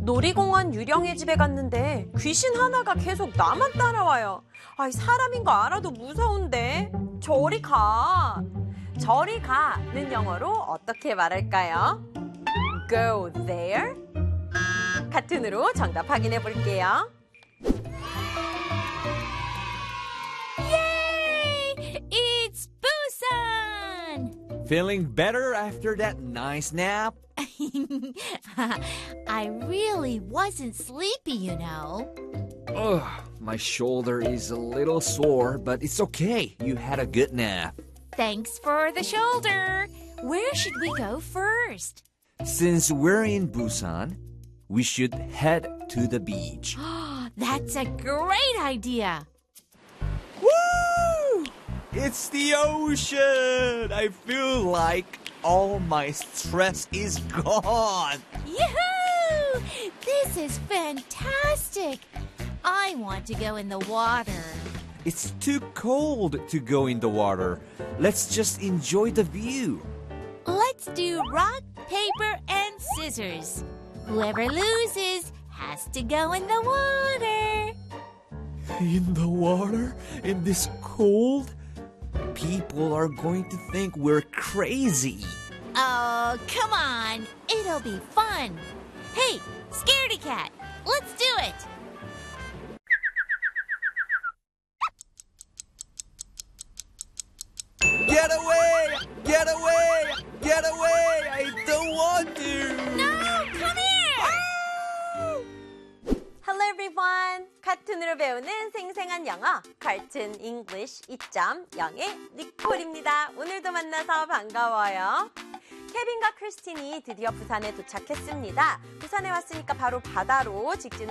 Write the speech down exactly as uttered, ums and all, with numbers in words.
놀이공원 유령의 집에 갔는데 귀신 하나가 계속 나만 따라와요. 아이, 사람인 거 알아도 무서운데. 저리 가. 저리 가는 영어로 어떻게 말할까요? Go there? 카툰으로 정답 확인해 볼게요. Yay! It's Busan! Feeling better after that nice nap? I really wasn't sleepy, you know. Ugh, my shoulder is a little sore, but it's okay. You had a good nap. Thanks for the shoulder. Where should we go first? Since we're in Busan, we should head to the beach. That's a great idea. Woo! It's the ocean! I feel like all my stress is gone. Yoo-hoo! This is fantastic. I want to go in the water. It's too cold to go in the water. Let's just enjoy the view. Let's do rock, paper, and scissors. Whoever loses has to go in the water. In the water? In this cold? People are going to think we're crazy. Oh, come on. It'll be fun. Hey, Scaredy Cat, let's do it. Get away! Get away! Get away! I don't want to! No, come here. Hello everyone. 카툰으로 배우는 생생한 영어 Cartoon English 이 점 영의 니콜입니다. 오늘도 만나서 반가워요. 케빈과 크리스틴이 드디어 부산에 도착했습니다. 부산에 왔으니까 바로 바다로 직진을